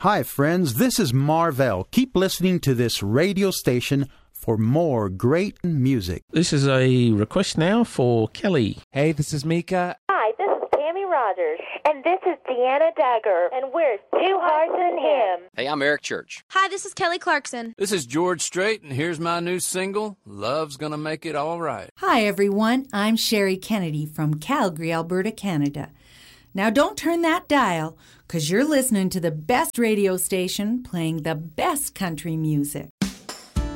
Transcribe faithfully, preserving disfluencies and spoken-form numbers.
Hi, friends. This is Marvell. Keep listening to this radio station for more great music. This is a request now for Kelly. Hey, this is Mika. Hi, this is Tammy Rogers. And this is Deanna Dagger. And we're Two Hearts in Him. Hey, I'm Eric Church. Hi, this is Kelly Clarkson. This is George Strait, and here's my new single, Love's Gonna Make It All Right. Hi, everyone. I'm Sherry Kennedy from Calgary, Alberta, Canada. Now, don't turn that dial, because you're listening to the best radio station playing the best country music.